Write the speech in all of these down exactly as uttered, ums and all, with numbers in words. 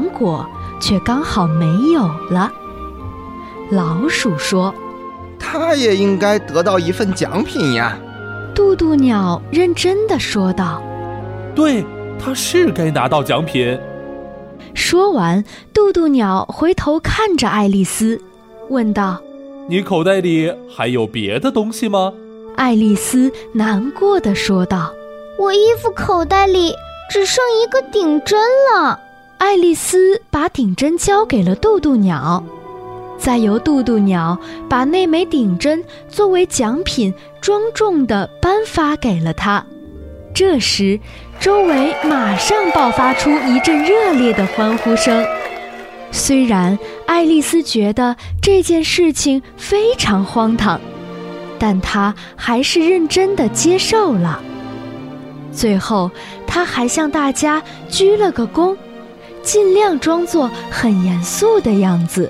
糖果却刚好没有了。老鼠说： 它也应该得到一份奖品呀。 渡渡鸟认真地说道： 对，它是该拿到奖品。 说完，渡渡鸟回头看着爱丽丝，问道： 你口袋里还有别的东西吗？ 爱丽丝难过地说道： 我衣服口袋里只剩一个顶针了。 爱丽丝把顶针交给了渡渡鸟，再由渡渡鸟把那枚顶针作为奖品庄重地颁发给了她。这时，周围马上爆发出一阵热烈的欢呼声。虽然爱丽丝觉得这件事情非常荒唐，但她还是认真地接受了。最后，她还向大家鞠了个躬，尽量装作很严肃的样子。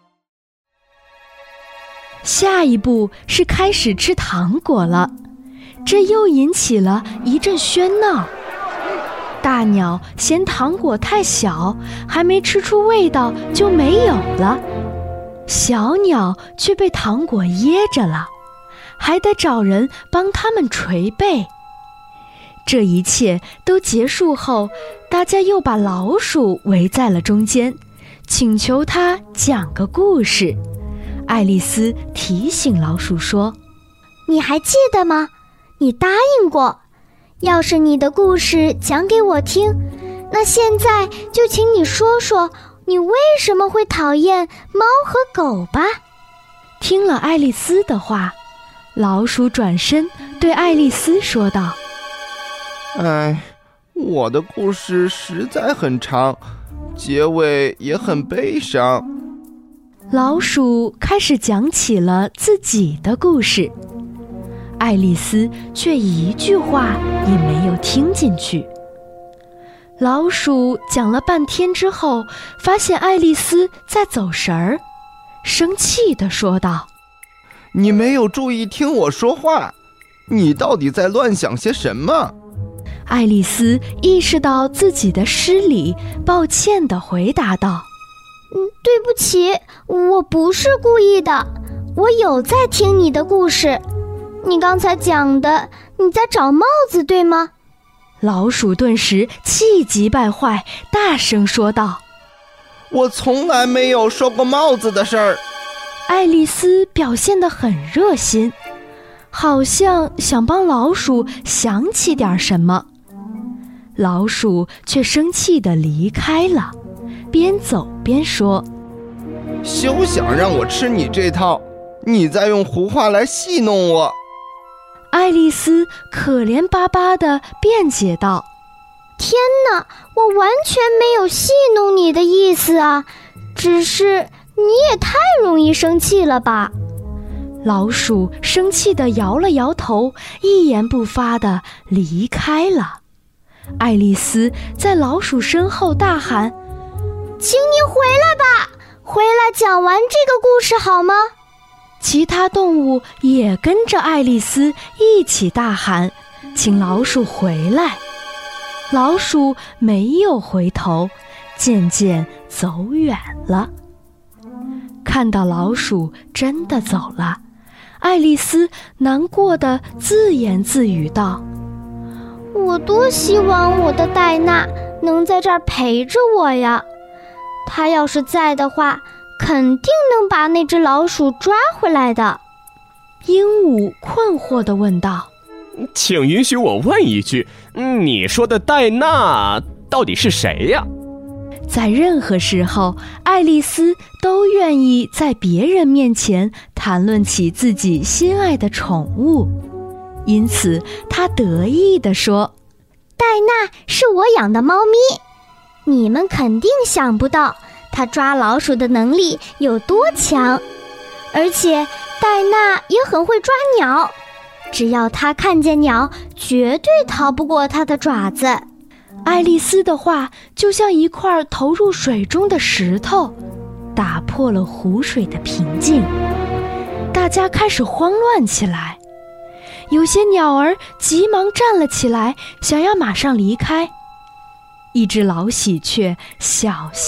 下一步是开始吃糖果了，这又引起了一阵喧闹。大鸟嫌糖果太小，还没吃出味道就没有了，小鸟却被糖果噎着了，还得找人帮它们捶背。这一切都结束后，大家又把老鼠围在了中间，请求它讲个故事。爱丽丝提醒老鼠说： 你还记得吗？你答应过，要是你的故事讲给我听，那现在就请你说说你为什么会讨厌猫和狗吧。 听了爱丽丝的话，老鼠转身对爱丽丝说道： 哎，我的故事实在很长，结尾也很悲伤。 老鼠开始讲起了自己的故事，爱丽丝却一句话也没有听进去。老鼠讲了半天之后，发现爱丽丝在走神儿，生气地说道： 你没有注意听我说话，你到底在乱想些什么？ 爱丽丝意识到自己的失礼，抱歉地回答道： 嗯，对不起，我不是故意的，我有在听你的故事。你刚才讲的，你在找帽子，对吗？ 老鼠顿时气急败坏，大声说道： 我从来没有说过帽子的事儿。 爱丽丝表现得很热心，好像想帮老鼠想起点什么。老鼠却生气地离开了，边走边说： 休想让我吃你这套，你在用胡话来戏弄我。 爱丽丝可怜巴巴地辩解道：天哪，我完全没有戏弄你的意思啊，只是你也太容易生气了吧。 老鼠生气地摇了摇头，一言不发地离开了。爱丽丝在老鼠身后大喊： 请你回来吧，回来讲完这个故事好吗？ 其他动物也跟着爱丽丝一起大喊，请老鼠回来。老鼠没有回头，渐渐走远了。看到老鼠真的走了，爱丽丝难过的自言自语道： 我多希望我的戴娜能在这儿陪着我呀，她要是在的话，肯定能把那只老鼠抓回来的。 鹦鹉困惑地问道： 请允许我问一句，你说的戴娜到底是谁呀？ 在任何时候，爱丽丝都愿意在别人面前谈论起自己心爱的宠物，因此她得意地说： 戴娜是我养的猫咪，你们肯定想不到她抓老鼠的能力有多强，而且戴娜也很会抓鸟，只要她看见鸟，绝对逃不过她的爪子。 爱丽丝的话就像一块投入水中的石头，打破了湖水的平静。大家开始慌乱起来，有些鸟儿急忙站了起来，想要马上离开。一只老喜鹊小